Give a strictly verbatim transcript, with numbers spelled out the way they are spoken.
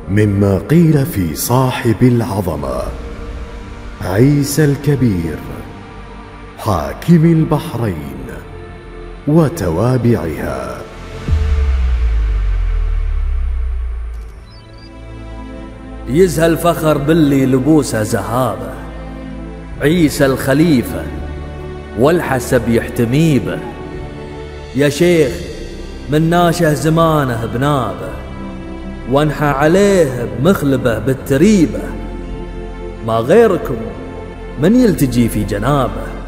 مما قيل في صاحب العظمة عيسى الكبير حاكم البحرين وتوابعها. يزهى الفخر باللي لبوسه زهابه، عيسى الخليفة والحسب يحتمي به. يا شيخ من ناشه زمانه بنابه، وانحى عليه بمخلبه بالتريبه. ما غيركم من يلتجي في جنابه،